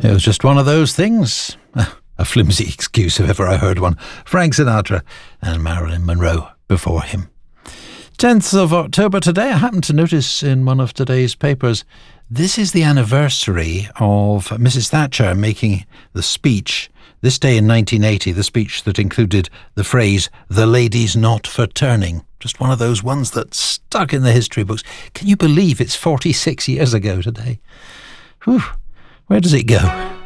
It was just one of those things. A flimsy excuse if ever I heard one. Frank Sinatra and Marilyn Monroe before him. 10th of October today. I happened to notice in one of today's papers, this is the anniversary of Mrs. Thatcher making the speech this day in 1980, the speech that included the phrase, "The lady's not for turning." Just one of those ones that stuck in the history books. Can you believe it's 46 years ago today? Whew, where does it go?